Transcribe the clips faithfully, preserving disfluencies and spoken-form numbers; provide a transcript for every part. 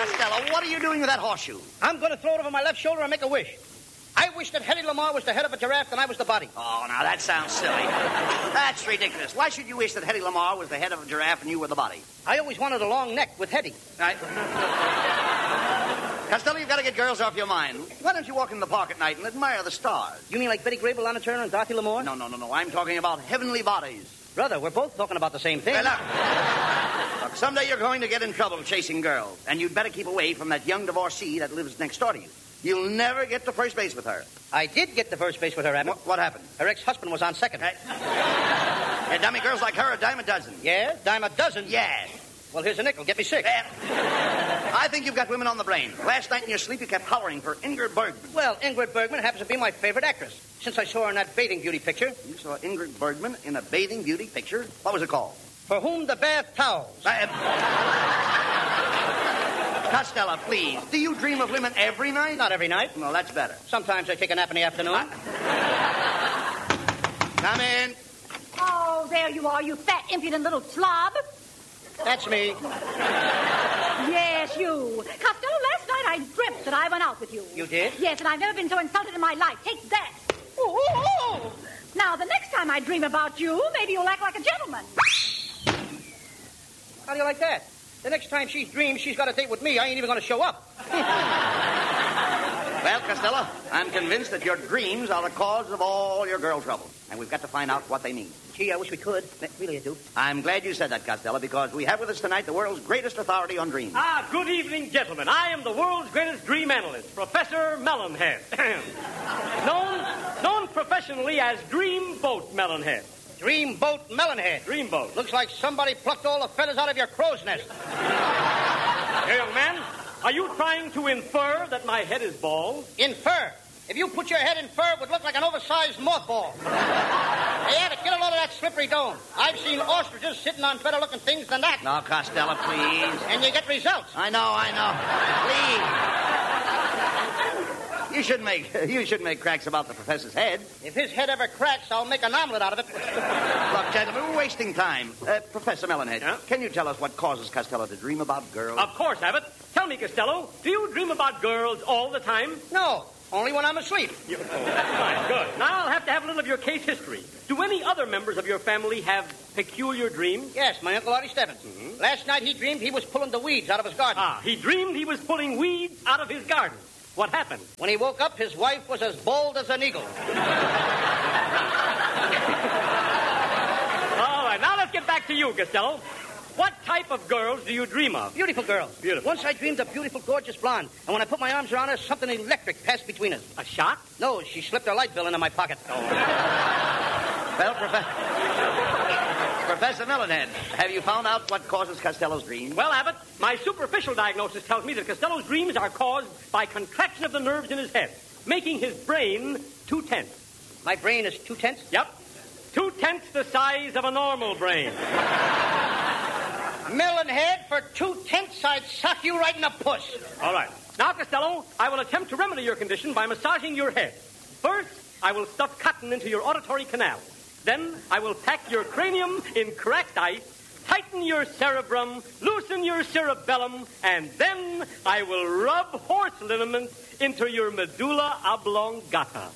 Costello, what are you doing with that horseshoe? I'm going to throw it over my left shoulder and make a wish. I wish that Hedy Lamarr was the head of a giraffe and I was the body. Oh, now that sounds silly. That's ridiculous. Why should you wish that Hedy Lamarr was the head of a giraffe and you were the body? I always wanted a long neck with Hedy. Right. Costello, you've got to get girls off your mind. Why don't you walk in the park at night and admire the stars? You mean like Betty Grable, Lana Turner, and Dorothy Lamour? No, no, no, no. I'm talking about heavenly bodies. Brother, we're both talking about the same thing. Well, look. Look, someday you're going to get in trouble chasing girls, and you'd better keep away from that young divorcee that lives next door to you. You'll never get to first base with her. I did get to first base with her, Abbott. What, what happened? Her ex-husband was on second. Hey. Yeah, dummy girls like her, a dime a dozen. Yeah? Dime a dozen? Yes. Well, here's a nickel. Get me six. Uh, I think you've got women on the brain. Last night in your sleep, you kept hollering for Ingrid Bergman. Well, Ingrid Bergman happens to be my favorite actress. Since I saw her in that bathing beauty picture. You saw Ingrid Bergman in a bathing beauty picture? What was it called? For Whom the Bath Towels. Uh, Costello, please. Do you dream of women every night? Not every night. Well, that's better. Sometimes I take a nap in the afternoon. Uh, come in. Oh, there you are, you fat, impudent little slob. That's me. Yes, you. Costello, last night I dreamt that I went out with you. You did? Yes, and I've never been so insulted in my life. Take that. Ooh, ooh, ooh. Now, the next time I dream about you, maybe you'll act like a gentleman. How do you like that? The next time she dreams she's got a date with me, I ain't even going to show up. Well, Costello, I'm convinced that your dreams are the cause of all your girl trouble, and we've got to find out what they mean. Gee, I wish we could. Really, I do. I'm glad you said that, Costello, because we have with us tonight the world's greatest authority on dreams. Ah, good evening, gentlemen. I am the world's greatest dream analyst, Professor Melonhead. known, known professionally as Dreamboat Melonhead. Dreamboat Melonhead. Dreamboat. Looks like somebody plucked all the feathers out of your crow's nest. Hey, young man, are you trying to infer that my head is bald? Infer? If you put your head in fur, it would look like an oversized mothball. Hey, Abbott, get a load of that slippery dome. I've seen ostriches sitting on better-looking things than that. No, Costello, please. And you get results. I know, I know. Please. You shouldn't make you shouldn't make cracks about the professor's head. If his head ever cracks, I'll make an omelet out of it. Look, gentlemen, we're wasting time. Uh, Professor Melonhead, yeah? Can you tell us what causes Costello to dream about girls? Of course, Abbott. Tell me, Costello, do you dream about girls all the time? No. Only when I'm asleep. You, oh, that's fine. Good. Now I'll have to have a little of your case history. Do any other members of your family have peculiar dreams? Yes, my Uncle Artie Stebbins. Mm-hmm. Last night he dreamed he was pulling the weeds out of his garden. Ah, he dreamed he was pulling weeds out of his garden. What happened? When he woke up, his wife was as bold as an eagle. All right, now let's get back to you, Costello. What type of girls do you dream of? Beautiful girls. Beautiful. Once I dreamed of beautiful, gorgeous blonde, and when I put my arms around her, something electric passed between us. A shot? No, she slipped her light bill into my pocket. Oh. Well, Professor... Professor Melonhead, have you found out what causes Costello's dreams? Well, Abbott, my superficial diagnosis tells me that Costello's dreams are caused by contraction of the nerves in his head, making his brain too tense. My brain is too tense? Yep. Too tense the size of a normal brain. Melonhead, for two tenths, I'd sock you right in the puss. All right. Now, Costello, I will attempt to remedy your condition by massaging your head. First, I will stuff cotton into your auditory canal. Then, I will pack your cranium in cracked ice, tighten your cerebrum, loosen your cerebellum, and then I will rub horse liniment into your medulla oblongata.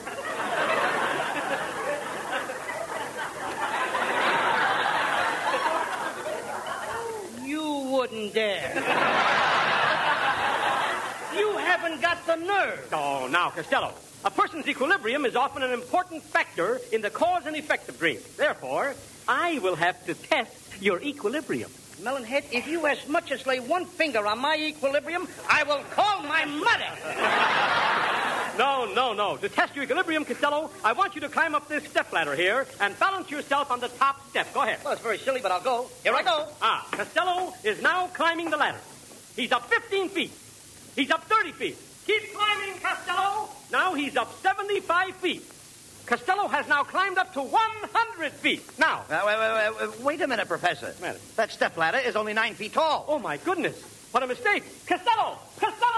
Wouldn't dare. You haven't got the nerve. Oh, now, Costello, a person's equilibrium is often an important factor in the cause and effect of dreams. Therefore, I will have to test your equilibrium. Melonhead, if you as much as lay one finger on my equilibrium, I will call my mother. No, no, no. To test your equilibrium, Costello, I want you to climb up this stepladder here and balance yourself on the top step. Go ahead. Well, it's very silly, but I'll go. Here I go. Ah, Costello is now climbing the ladder. He's up fifteen feet. He's up thirty feet. Keep climbing, Costello. Now he's up seventy-five feet. Costello has now climbed up to one hundred feet. Now. Uh, wait, wait, wait, wait a minute, Professor. Minute. That stepladder is only nine feet tall. Oh, my goodness. What a mistake. Costello! Costello!